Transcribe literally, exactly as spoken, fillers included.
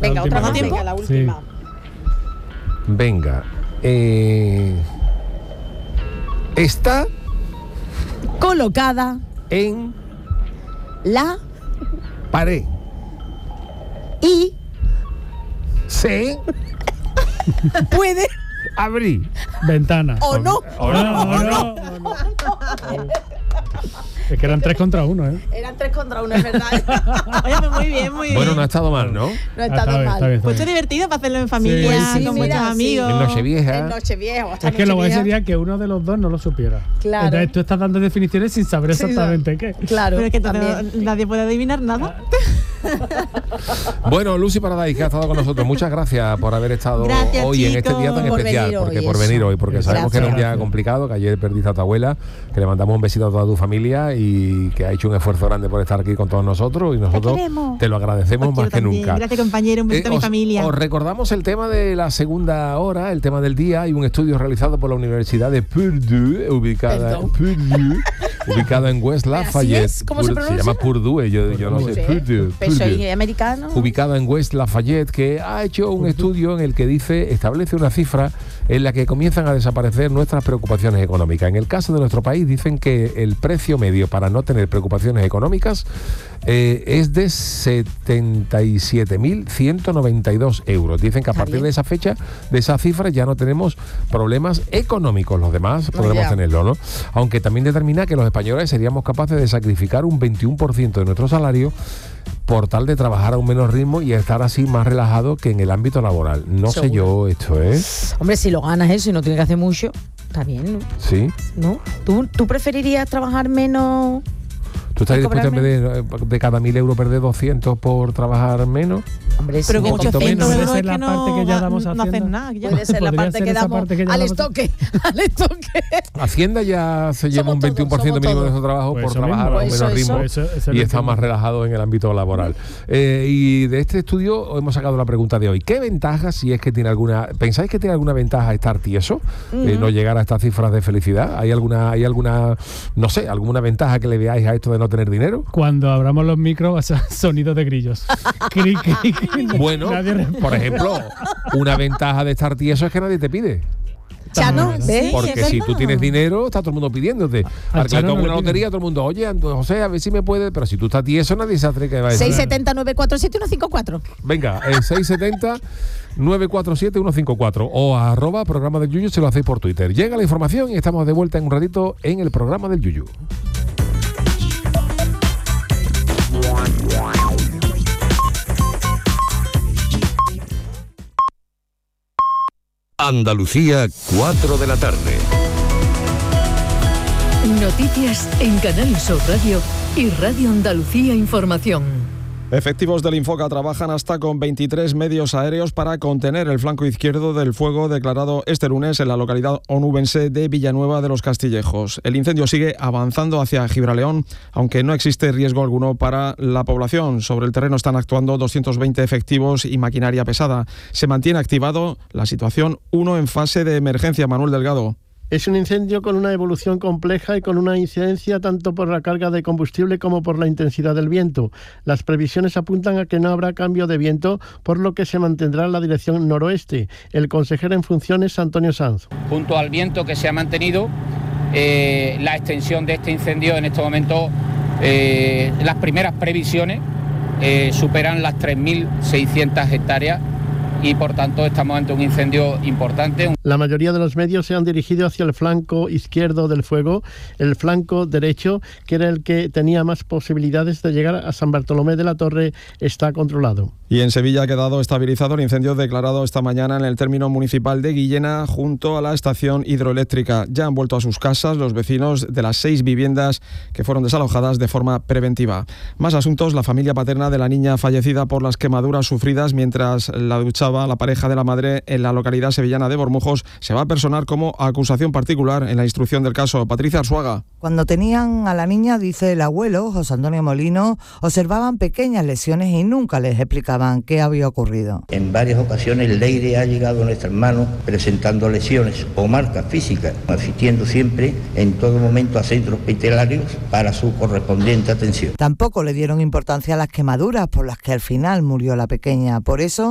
Venga, otra más, tiempo. venga, la última. Sí. Venga. Eh, está Colocada en la pared. y Se puede abrir. Ventana. o no. O no, o no, o no. Es que eran tres contra uno, ¿eh? Eran tres contra uno, es verdad. Oye, pues muy bien, muy bien. Bueno, no ha estado mal, ¿no? No Ah, está está tan bien, mal. está bien, está Pues bien. es divertido para hacerlo en familia, Sí, sí, con sí, muchos mira, amigos. En Nochevieja. En Nochevieja. hasta Es que lo guay Nochevieja. sería que uno de los dos no lo supiera. Claro. Entonces tú estás dando definiciones sin saber Sí, exactamente qué. Claro, Pero es que también. entonces nadie puede adivinar nada. Bueno, Lucy Paradise, que ha estado con nosotros, muchas gracias por haber estado Gracias, hoy en este día tan Por especial, venir hoy, porque por eso. venir hoy, porque sabemos que era un día Gracias. complicado, que ayer perdiste a tu abuela, que le mandamos un besito a toda tu familia y que ha hecho un esfuerzo grande por estar aquí con todos nosotros y nosotros queremos. te lo agradecemos Os más quiero que también. nunca. Gracias, compañero. Un besito Eh, a mi os, familia. os recordamos el tema de la segunda hora, el tema del día. Hay un estudio realizado por la Universidad de Purdue, ubicada, Perdón. Purdue, ubicada en West Lafayette. es? ¿Cómo se Pur- pronuncia? llama Purdue, yo, yo no sé. Sí. Purdue, Pero soy Purdue. americano. Ubicada en West Lafayette, que ha hecho un estudio en el que dice, establece una cifra en la que comienzan a desaparecer nuestras preocupaciones económicas. En el caso de nuestro país dicen que el precio medio para no tener preocupaciones económicas eh, es de setenta y siete mil ciento noventa y dos euros. Dicen que a Está partir bien. de esa fecha, de esa cifra, ya no tenemos problemas económicos. Los demás podremos ya. tenerlo, ¿no? Aunque también determina que los españoles seríamos capaces de sacrificar un veintiuno por ciento de nuestro salario por tal de trabajar a un menor ritmo y estar así más relajado que en el ámbito laboral. No sé Seguro. yo esto, ¿eh? Hombre, si lo ganas eso y no tienes que hacer mucho, está bien, ¿no? Sí. ¿No? ¿Tú, tú preferirías trabajar menos? ¿Tú estás ¿Y dispuesto en cobrar vez de, de cada mil euros perder doscientos por trabajar menos? Hombre, Pero sí, con un poquito ochocientos menos. Puede Es ser que la no parte que ya ga- damos a no haces Hacienda. nada. Ya. Puede ser la Podría parte ser que esa damos parte que ya al damos- estoque. Al estoque. Hacienda ya se lleva Somos un veintiuno por ciento todos, mínimo somos de su trabajo Pues por eso trabajar mismo. a un Pues menor eso, ritmo eso. Eso- eso y lo está más entiendo. relajado en el ámbito laboral. Eh, y de este estudio hemos sacado la pregunta de hoy. ¿Qué ventaja, si es que tiene alguna, pensáis que tiene alguna ventaja estar tieso, eh, no llegar a estas cifras de felicidad? ¿Hay alguna, hay alguna, no sé, alguna ventaja que le veáis a esto de no tener dinero? Cuando abramos los micros va a ser sonido de grillos. Cri, cri, cri. Bueno, Nadie responde. por ejemplo, una ventaja de estar tieso es que nadie te pide. Chano, También, ¿ves? Sí, Porque es si tú verdad. tienes dinero, está todo el mundo pidiéndote. Al Al que Chano toca no le una piden. lotería, todo el mundo, oye, Antonio José, a ver si me puede. Pero si tú estás tieso, nadie se atreve que va a decir. seis setenta, nueve cuatro siete, uno cinco cuatro. Venga, el seis setenta, nueve cuatro siete, uno cinco cuatro o a arroba programa del Yuyu si lo hacéis por Twitter. Llega la información y estamos de vuelta en un ratito en el programa del Yuyu. Andalucía, cuatro de la tarde. Noticias en Canal Sur Radio y Radio Andalucía Información. Efectivos del Infoca trabajan hasta con veintitrés medios aéreos para contener el flanco izquierdo del fuego declarado este lunes en la localidad onubense de Villanueva de los Castillejos. El incendio sigue avanzando hacia Gibraleón, aunque no existe riesgo alguno para la población. Sobre el terreno están actuando doscientos veinte efectivos y maquinaria pesada. Se mantiene activado la situación uno en fase de emergencia. Manuel Delgado. Es un incendio con una evolución compleja y con una incidencia tanto por la carga de combustible como por la intensidad del viento. Las previsiones apuntan a que no habrá cambio de viento, por lo que se mantendrá la dirección noroeste. El consejero en funciones, Antonio Sanz. Junto al viento que se ha mantenido, eh, la extensión de este incendio en este momento, eh, las primeras previsiones eh, superan las tres mil seiscientas hectáreas y por tanto estamos ante un incendio importante. La mayoría de los medios se han dirigido hacia el flanco izquierdo del fuego. El flanco derecho, que era el que tenía más posibilidades de llegar a San Bartolomé de la Torre, está controlado. Y en Sevilla ha quedado estabilizado el incendio declarado esta mañana en el término municipal de Guillena junto a la estación hidroeléctrica. Ya han vuelto a sus casas los vecinos de las seis viviendas que fueron desalojadas de forma preventiva. Más asuntos: la familia paterna de la niña fallecida por las quemaduras sufridas mientras la duchaba la pareja de la madre en la localidad sevillana de Bormujos se va a personar como acusación particular en la instrucción del caso. Patricia Arzuaga. Cuando tenían a la niña, dice el abuelo, José Antonio Molino, observaban pequeñas lesiones y nunca les explicaban qué había ocurrido. En varias ocasiones Leire ha llegado a nuestras manos presentando lesiones o marcas físicas, asistiendo siempre en todo momento a centros hospitalarios para su correspondiente atención. Tampoco le dieron importancia a las quemaduras por las que al final murió la pequeña. Por eso